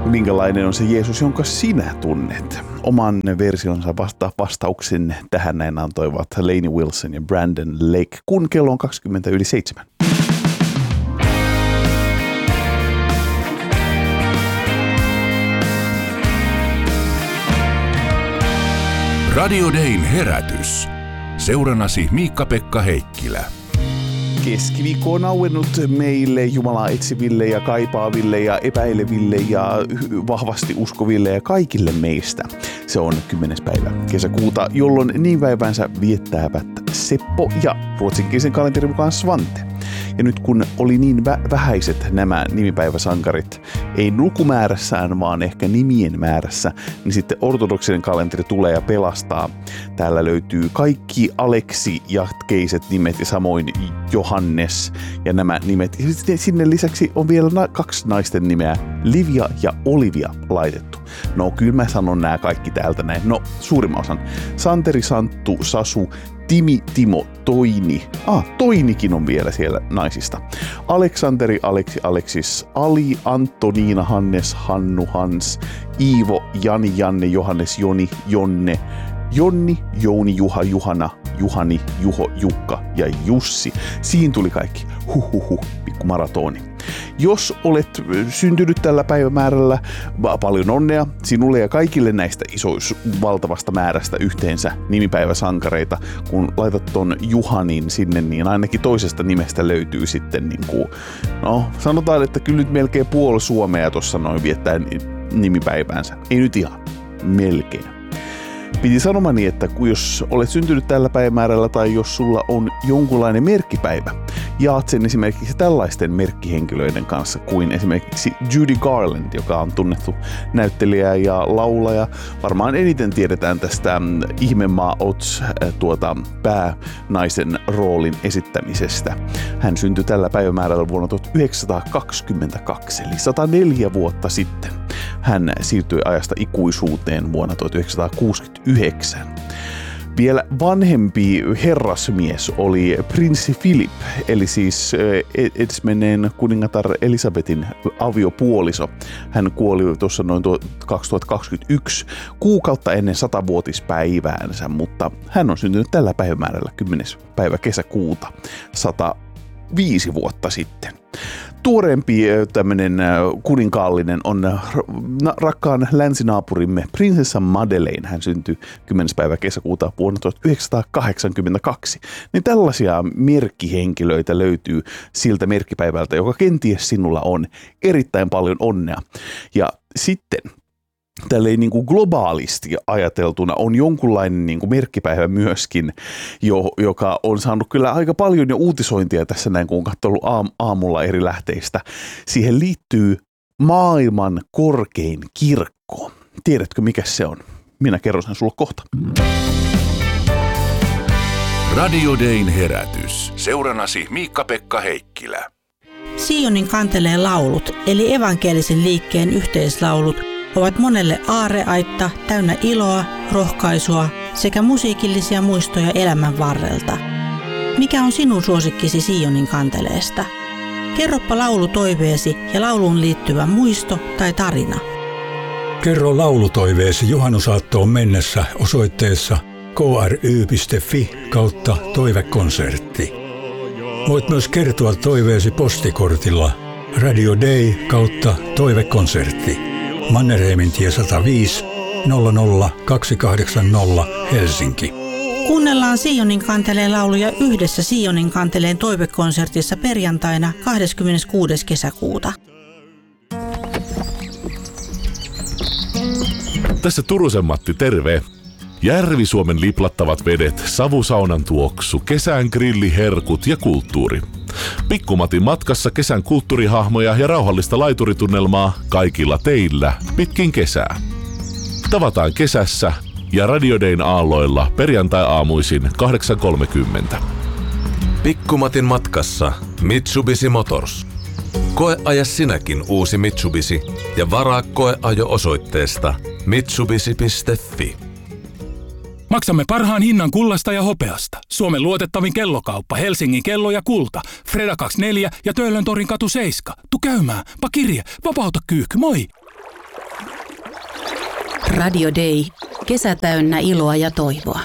Minkälainen on se Jeesus, jonka sinä tunnet? Oman versionsa vastauksen tähän näin antoivat Lainey Wilson ja Brandon Lake, kun kello on 7:20. Radio Dayn herätys. Seurannasi Miikka-Pekka Heikkilä. Keskiviikko on auennut meille Jumalaa etsiville ja kaipaaville ja epäileville ja vahvasti uskoville ja kaikille meistä. Se on 10. päivä kesäkuuta, jolloin nimipäivänsä viettävät Seppo ja ruotsinkielisen kalenterin mukaan Svante. Ja nyt kun oli niin vähäiset nämä nimipäiväsankarit, ei lukumäärässään, vaan ehkä nimien määrässä, niin sitten ortodoksinen kalenteri tulee ja pelastaa. Täällä löytyy kaikki Aleksi-jatkeiset nimet ja samoin Johannes ja nämä nimet. Ja sitten sinne lisäksi on vielä 2 naisten nimeä, Livia ja Olivia, laitettu. No kyllä mä sanon nämä kaikki täältä näin. No suurimman osan. Santeri, Santtu, Sasu, Timi, Timo, Toini. Toinikin on vielä siellä naisista. Aleksanteri, Aleksi, Aleksis, Ali, Antoniina, Hannes, Hannu, Hans, Iivo, Jani, Janne, Johannes, Joni, Jonne, Jonni, Jouni, Juha, Juhana, Juhani, Juho, Jukka ja Jussi. Siinä tuli kaikki. Pikku maratoni. Jos olet syntynyt tällä päivämäärällä, paljon onnea sinulle ja kaikille näistä valtavasta määrästä yhteensä nimipäiväsankareita. Kun laitat ton Juhanin sinne, niin ainakin toisesta nimestä löytyy sitten sanotaan, että kyllä nyt melkein puoli Suomea tuossa noin viettää nimipäiväänsä. Ei nyt ihan, melkein. Piti sanomani, että jos olet syntynyt tällä päivämäärällä tai jos sulla on jonkunlainen merkkipäivä, jaat sen esimerkiksi tällaisten merkkihenkilöiden kanssa kuin esimerkiksi Judy Garland, joka on tunnettu näyttelijä ja laulaja. Varmaan eniten tiedetään tästä Ihmemaa Oz päänaisen roolin esittämisestä. Hän syntyi tällä päivämäärällä vuonna 1922, eli 104 vuotta sitten. Hän siirtyi ajasta ikuisuuteen vuonna 1969. Vielä vanhempi herrasmies oli prinssi Philip, eli siis edesmenneen kuningatar Elisabetin aviopuoliso. Hän kuoli tuossa noin 2021 kuukautta ennen 100-vuotispäiväänsä, mutta hän on syntynyt tällä päivämäärällä 10. päivä kesäkuuta 105 vuotta sitten. Tuoreempi tämmöinen kuninkaallinen on rakkaan länsinaapurimme prinsessa Madeleine. Hän syntyi 10. päivä kesäkuuta vuonna 1982. Niin tällaisia merkkihenkilöitä löytyy siltä merkkipäivältä, joka kenties sinulla on. Erittäin paljon onnea. Ja sitten tälleen niin kuin globaalisti ajateltuna on jonkunlainen niin kuin merkkipäivä myöskin, joka on saanut kyllä aika paljon jo uutisointia tässä näin, kun on katsonut aamulla eri lähteistä. Siihen liittyy maailman korkein kirkko. Tiedätkö, mikä se on? Minä kerron sen sulle kohta. Radio Dayn herätys. Seurannasi Miikka-Pekka Heikkilä. Sionin kanteleen laulut, eli evankelisen liikkeen yhteislaulut, ovat monelle aarreaitta täynnä iloa, rohkaisua sekä musiikillisia muistoja elämän varrelta. Mikä on sinun suosikkisi Sionin kanteleesta? Kerropa laulutoiveesi ja lauluun liittyvä muisto tai tarina. Kerro laulutoiveesi juhannusaattoon mennessä osoitteessa kry.fi/toivekonsertti. Voit myös kertoa toiveesi postikortilla Radio Day /toivekonsertti. Mannerheimintie 105 00280 Helsinki. Kuunnellaan Sionin kanteleen lauluja yhdessä Sionin kanteleen toivekonsertissa perjantaina 26. kesäkuuta. Tässä Turusen Matti, terve! Järvi-Suomen liplattavat vedet, savusaunan tuoksu, kesän grilliherkut ja kulttuuri. Pikkumatin matkassa kesän kulttuurihahmoja ja rauhallista laituritunnelmaa kaikilla teillä pitkin kesää. Tavataan kesässä ja Radio Dayn aalloilla perjantai-aamuisin 8.30. Pikkumatin matkassa Mitsubishi Motors. Koeaja sinäkin uusi Mitsubishi ja varaa koeajo osoitteesta mitsubishi.fi. Maksamme parhaan hinnan kullasta ja hopeasta. Suomen luotettavin kellokauppa, Helsingin kello ja kulta. Freda 24 ja Töölön torin katu 7. Tu käymään, pakirje, vapauta kyyhky, moi! Radio Day. Kesä täynnä iloa ja toivoa.